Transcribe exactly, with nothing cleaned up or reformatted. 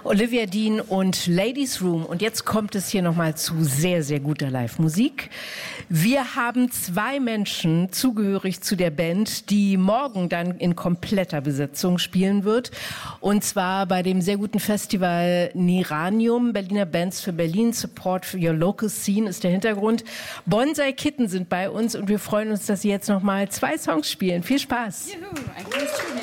Olivia Dean und Ladies Room. Und jetzt kommt es hier nochmal zu sehr, sehr guter Live-Musik. Wir haben zwei Menschen zugehörig zu der Band, die morgen dann in kompletter Besetzung spielen wird. Und zwar bei dem sehr guten Festival Niranium, Berliner Bands für Berlin, Support for Your Local Scene ist der Hintergrund. Bonsai Kitten sind bei uns und wir freuen uns, dass sie jetzt nochmal zwei Songs spielen. Viel Spaß! Juhu, ein kleines